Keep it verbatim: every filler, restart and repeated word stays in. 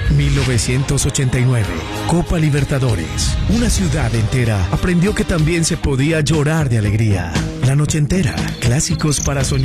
mil novecientos ochenta y nueve, Copa Libertadores. Una ciudad entera aprendió que también se podía llorar de alegría. La noche entera, clásicos para soñar.